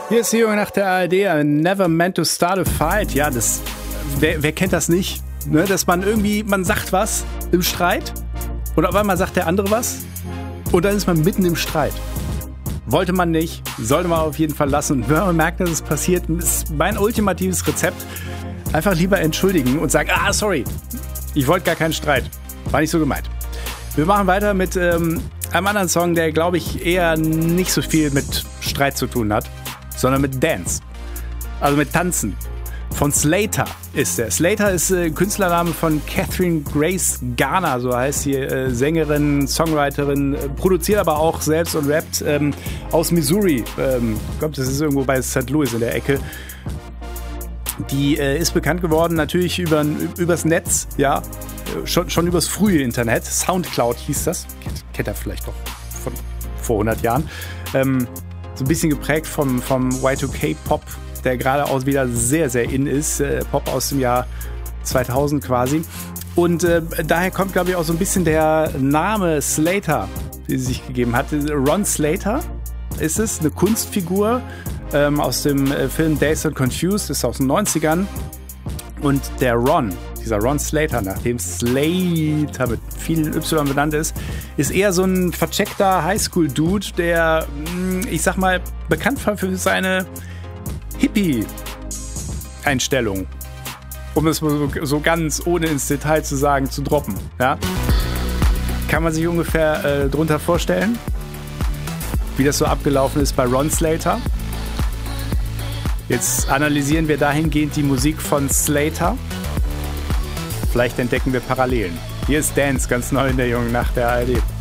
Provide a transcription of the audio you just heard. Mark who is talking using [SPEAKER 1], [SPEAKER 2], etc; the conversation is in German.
[SPEAKER 1] Hier ist die Junge nach der ARD, Never Meant to Start a Fight. Ja, wer kennt das nicht? Ne? Dass man sagt was im Streit und auf einmal sagt der andere was und dann ist man mitten im Streit. Wollte man nicht, sollte man auf jeden Fall lassen. Und wenn man merkt, dass es passiert, ist mein ultimatives Rezept, einfach lieber entschuldigen und sagen, sorry, ich wollte gar keinen Streit. War nicht so gemeint. Wir machen weiter mit einem anderen Song, der, glaube ich, eher nicht so viel mit Streit zu tun hat, sondern mit Dance. Also mit Tanzen. Von Slater ist der. Slater ist Künstlername von Catherine Grace Garner, so heißt sie, Sängerin, Songwriterin, produziert aber auch selbst und rappt aus Missouri. Ich glaube, das ist irgendwo bei St. Louis in der Ecke. Die ist bekannt geworden natürlich übers Netz, ja, schon übers frühe Internet. Soundcloud hieß das, kennt ihr vielleicht noch von vor 100 Jahren. So ein bisschen geprägt vom Y2K-Pop, der gerade auch wieder sehr, sehr in ist. Pop aus dem Jahr 2000 quasi. Und daher kommt, glaube ich, auch so ein bisschen der Name Slater, den sie sich gegeben hat. Ron Slater ist es, eine Kunstfigur aus dem Film Dazed and Confused, ist aus den 90ern. Und dieser Ron Slater, nachdem Slater mit vielen Y benannt ist eher so ein vercheckter Highschool-Dude, der, ich sag mal, bekannt war für seine Hippie-Einstellung. Um es so ganz ohne ins Detail zu sagen, zu droppen. Ja? Kann man sich ungefähr drunter vorstellen, wie das so abgelaufen ist bei Ron Slater. Jetzt analysieren wir dahingehend die Musik von Slater. Vielleicht entdecken wir Parallelen. Hier ist Dance, ganz neu in der Jungen Nacht der ARD.